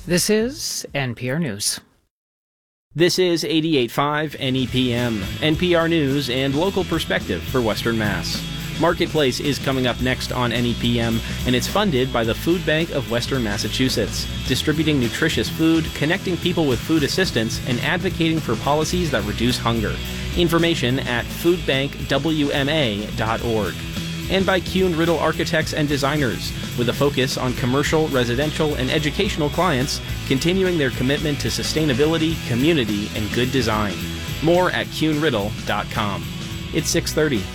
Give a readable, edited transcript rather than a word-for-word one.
This is NPR News. This is 88.5 NEPM, NPR News and local perspective for Western Mass. Marketplace is coming up next on NEPM, and it's funded by the Food Bank of Western Massachusetts, distributing nutritious food, connecting people with food assistance, and advocating for policies that reduce hunger. Information at foodbankwma.org. And by Kuhn Riddle Architects and Designers, with a focus on commercial, residential, and educational clients, continuing their commitment to sustainability, community, and good design. More at kuhnriddle.com. It's 6:30.